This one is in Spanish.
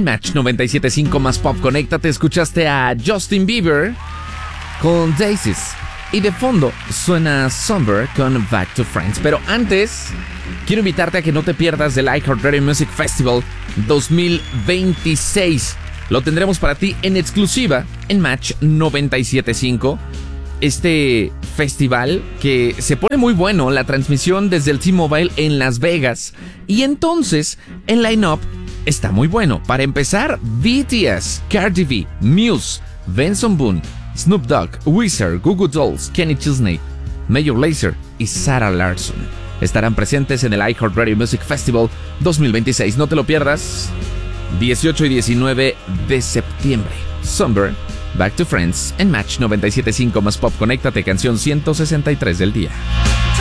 Match 97.5 más pop. Conéctate, escuchaste a Justin Bieber con Daisies. Y de fondo suena Somber con Back to Friends. Pero antes, quiero invitarte a que no te pierdas del iHeartRadio Music Festival 2026. Lo tendremos para ti en exclusiva en Match 97.5. Este festival que se pone muy bueno, la transmisión desde el T-Mobile en Las Vegas. Y entonces, el line-up está muy bueno. Para empezar, BTS, Cardi B, Muse, Benson Boone, Snoop Dogg, Weezer, Goo Goo Dolls, Kenny Chesney, Major Lazer y Sarah Larsson estarán presentes en el iHeartRadio Music Festival 2026. No te lo pierdas. 18 y 19 de septiembre. Somber, Back to Friends en Match 97.5 más pop. Conéctate, canción 163 del día.